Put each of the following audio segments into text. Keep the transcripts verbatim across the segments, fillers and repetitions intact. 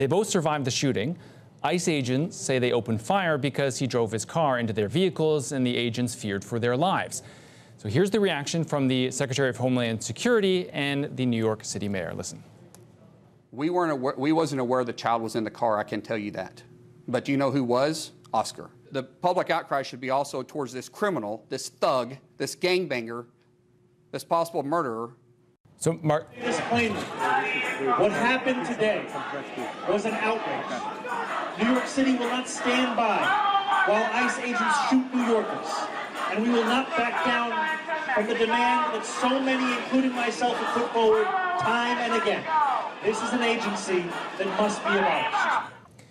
They both survived the shooting. ICE agents say they opened fire because he drove his car into their vehicles and the agents feared for their lives. So here's the reaction from the Secretary of Homeland Security and the New York City mayor. Listen. We weren't aware, we wasn't aware the child was in the car, I can tell you that. But do you know who was? Oscar. The public outcry should be also towards this criminal, this thug, this gangbanger, this possible murderer. So, Mark. Disclaimer. What happened today was an outrage. New York City will not stand by while ICE agents shoot New Yorkers. And we will not back down from the demand that so many, including myself, have put forward time and again. This is an agency that must be abolished.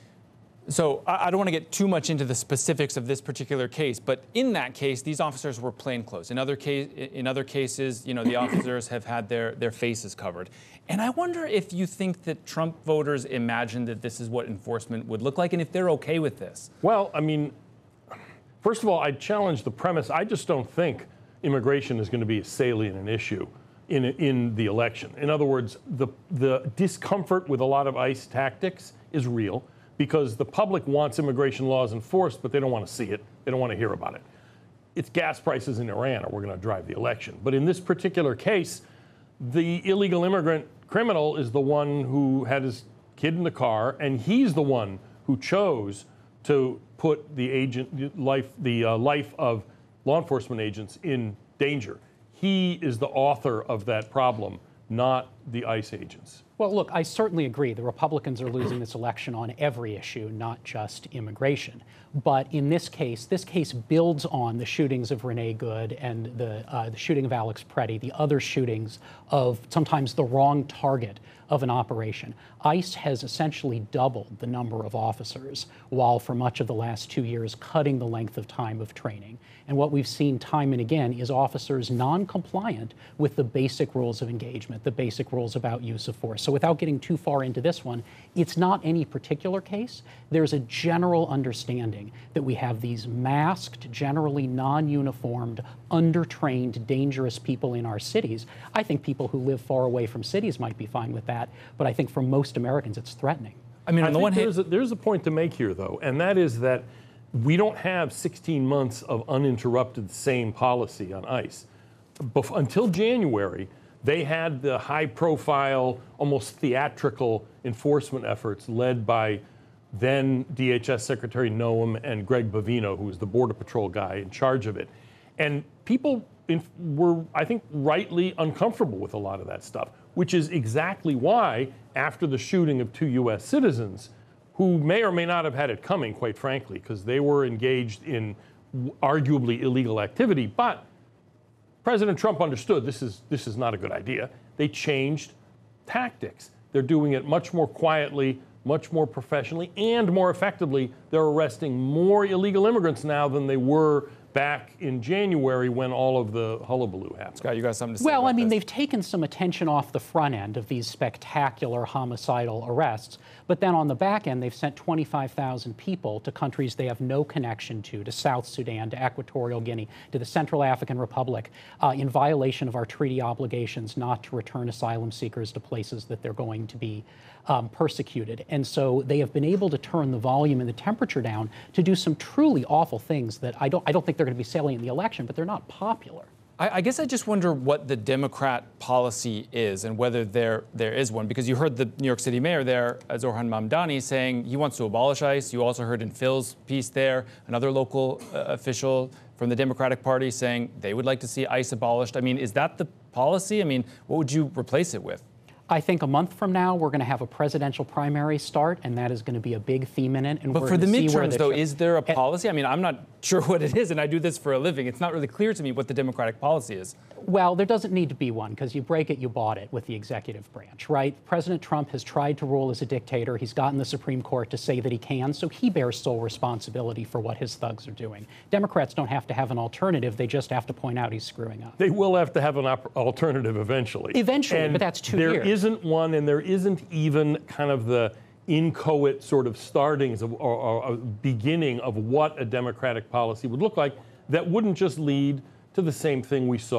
So I don't want to get too much into the specifics of this particular case, but in that case, these officers were plainclothes. In other case, in other cases, you know, the officers have had their, their faces covered. And I wonder if you think that Trump voters imagined that this is what enforcement would look like, and if they're okay with this. Well, I mean, first of all, I challenge the premise. I just don't think immigration is going to be as salient an issue in in the election. In other words, the the discomfort with a lot of ICE tactics is real, because the public wants immigration laws enforced, but they don't want to see it. They don't want to hear about it. It's gas prices in Iran are we're going to drive the election. But in this particular case, the illegal immigrant criminal is the one who had his kid in the car, and he's the one who chose to put the agent life, the uh, life of law enforcement agents in danger. He is the author of that problem, not the ICE agents. Well, look, I certainly agree. The Republicans are losing this election on every issue, not just immigration. But in this case, this case builds on the shootings of Renee Good and the, uh, the shooting of Alex Preddy, the other shootings of sometimes the wrong target of an operation. ICE has essentially doubled the number of officers, while for much of the last two years cutting the length of time of training. And what we've seen time and again is officers non-compliant with the basic rules of engagement, the basic rules about use of force. So without getting too far into this one, it's not any particular case. There's a general understanding that we have these masked, generally non-uniformed, undertrained, dangerous people in our cities. I think people who live far away from cities might be fine with that, but I think for most Americans, it's threatening. I mean, on I the one hand, there's a, there's a point to make here, though, and that is that we don't have sixteen months of uninterrupted same policy on ICE. Bef- until January, they had the high-profile, almost theatrical enforcement efforts led by then D H S Secretary Noem and Greg Bovino, who was the Border Patrol guy in charge of it. And people in, were, I think, rightly uncomfortable with a lot of that stuff, which is exactly why, after the shooting of two U S citizens, who may or may not have had it coming, quite frankly, because they were engaged in arguably illegal activity, but President Trump understood this is this is not a good idea. They changed tactics. They're doing it much more quietly, much more professionally, and more effectively. They're arresting more illegal immigrants now than they were back in January when all of the hullabaloo happened. Scott, you got something to say Well, about I mean, this? they've taken some attention off the front end of these spectacular homicidal arrests, but then on the back end, they've sent twenty-five thousand people to countries they have no connection to, to South Sudan, to Equatorial Guinea, to the Central African Republic, uh, in violation of our treaty obligations not to return asylum seekers to places that they're going to be um, persecuted. And so they have been able to turn the volume and the temperature down to do some truly awful things that I don't, I don't think they're going to be salient in the election, but they're not popular. I, I guess I just wonder what the Democrat policy is and whether there there is one, because you heard the New York City mayor there, Zohran Mamdani, saying he wants to abolish ICE. You also heard in Phil's piece there another local uh, official from the Democratic Party saying they would like to see ICE abolished. I mean, is that the policy? I mean, what would you replace it with? I think a month from now, we're going to have a presidential primary start, and that is going to be a big theme in it. And but we're for the see where midterms, the though, ch- is there a policy? I mean, I'm not sure what it is, and I do this for a living. It's not really clear to me what the Democratic policy is. Well, there doesn't need to be one, because you break it, you bought it with the executive branch, right? President Trump has tried to rule as a dictator. He's gotten the Supreme Court to say that he can, so he bears sole responsibility for what his thugs are doing. Democrats don't have to have an alternative. They just have to point out he's screwing up. They will have to have an op- alternative eventually. Eventually, and but that's two there years. There isn't one, and there isn't even kind of the inchoate sort of startings of, or, or, or beginning of what a Democratic policy would look like that wouldn't just lead to the same thing we saw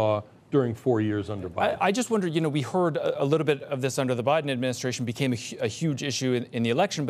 during four years under Biden. I, I just wonder, you know, we heard a, a little bit of this under the Biden administration, became a, hu- a huge issue in, in the election, but